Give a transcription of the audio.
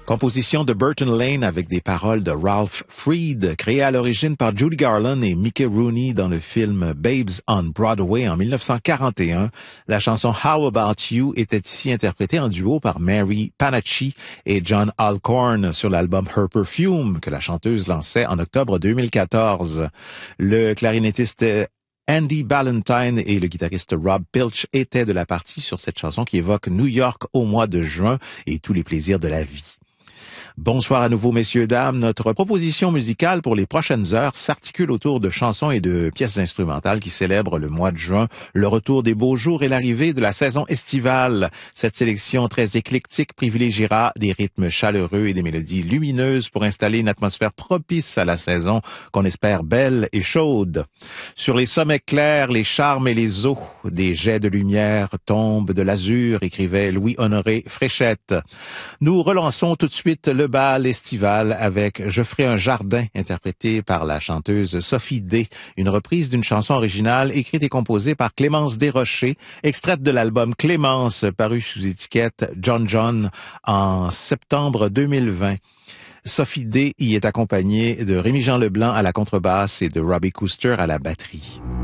Composition de Burton Lane avec des paroles de Ralph Freed, créée à l'origine par Judy Garland et Mickey Rooney dans le film Babes on Broadway en 1941. La chanson How About You était ici interprétée en duo par Mary Panacci et John Alcorn sur l'album Her Perfume que la chanteuse lançait en octobre 2014. Le clarinettiste Andy Ballantyne et le guitariste Rob Pilch étaient de la partie sur cette chanson qui évoque New York au mois de juin et tous les plaisirs de la vie. Bonsoir à nouveau, messieurs, dames. Notre proposition musicale pour les prochaines heures s'articule autour de chansons et de pièces instrumentales qui célèbrent le mois de juin, le retour des beaux jours et l'arrivée de la saison estivale. Cette sélection très éclectique privilégiera des rythmes chaleureux et des mélodies lumineuses pour installer une atmosphère propice à la saison qu'on espère belle et chaude. Sur les sommets clairs, les charmes et les eaux, des jets de lumière tombent de l'azur, écrivait Louis-Honoré Fréchette. Nous relançons tout de suite le bal estival avec Je ferai un jardin, interprété par la chanteuse Sophie D, une reprise d'une chanson originale écrite et composée par Clémence Desrochers, extraite de l'album Clémence, paru sous étiquette John John en septembre 2020. Sophie D y est accompagnée de Rémi-Jean Leblanc à la contrebasse et de Robbie Cooster à la batterie.